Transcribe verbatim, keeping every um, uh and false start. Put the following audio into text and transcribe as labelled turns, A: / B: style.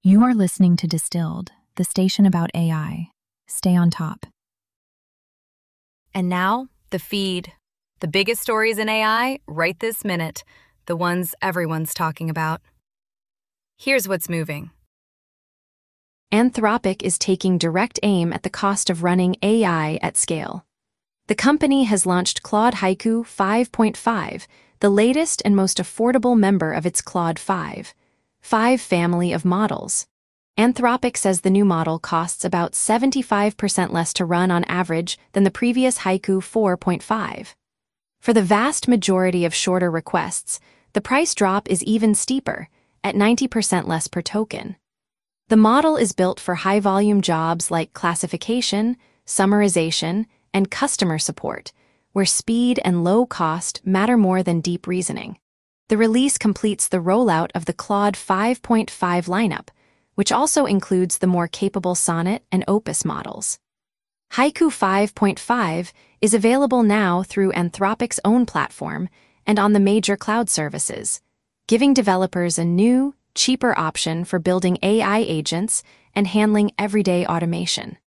A: You are listening to Distilled, the station about A I. Stay on top.
B: And now, the feed. The biggest stories in A I right this minute. The ones everyone's talking about. Here's what's moving.
C: Anthropic is taking direct aim at the cost of running A I at scale. The company has launched Claude Haiku five point five, the latest and most affordable member of its Claude five. five family of models. Anthropic says the new model costs about seventy-five percent less to run on average than the previous Haiku four point five. For the vast majority of shorter requests, the price drop is even steeper, at ninety percent less per token. The model is built for high-volume jobs like classification, summarization, and customer support, where speed and low cost matter more than deep reasoning. The release completes the rollout of the Claude five point five lineup, which also includes the more capable Sonnet and Opus models. Haiku five point five is available now through Anthropic's own platform and on the major cloud services, giving developers a new, cheaper option for building A I agents and handling everyday automation.